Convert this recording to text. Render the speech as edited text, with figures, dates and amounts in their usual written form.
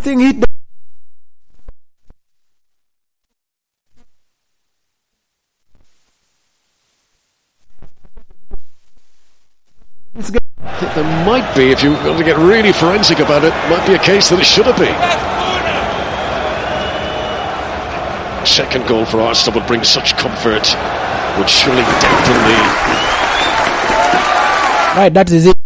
thing hit. I think there might be, if you want to get really forensic about it, might be a case that it should have been. Second goal for Arsenal would bring such comfort, would surely dampen the... Right, that is it.